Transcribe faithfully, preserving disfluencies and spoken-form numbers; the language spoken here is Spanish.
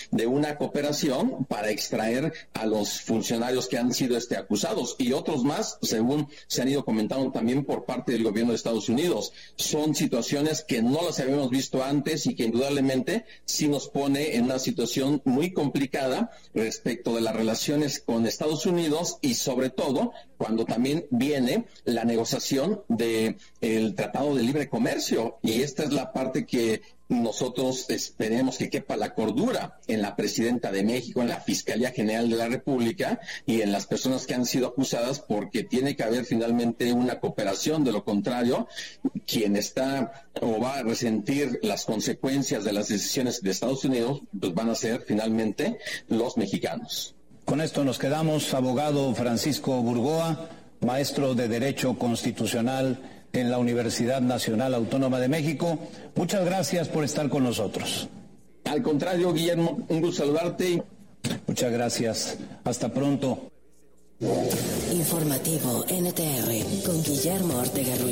de una cooperación para extraer a los funcionarios que han sido este, acusados y otros más, según se han ido comentando también por parte del gobierno de Estados Unidos. Son situaciones que no las habíamos visto antes y que indudablemente sí nos pone en una situación muy complicada respecto de las relaciones con Estados Unidos y sobre todo cuando también viene la negociación de el Tratado de Libre Comercio, y esta es la parte que nosotros esperemos que quepa la cordura en la Presidenta de México, en la Fiscalía General de la República y en las personas que han sido acusadas, porque tiene que haber finalmente una cooperación. De lo contrario, quien está o va a resentir las consecuencias de las decisiones de Estados Unidos, pues van a ser finalmente los mexicanos. Con esto nos quedamos. Abogado Francisco Burgoa, maestro de Derecho Constitucional en la Universidad Nacional Autónoma de México, muchas gracias por estar con nosotros. Al contrario, Guillermo, un gusto saludarte. Muchas gracias. Hasta pronto. Informativo N T R con Guillermo Ortega Ruiz.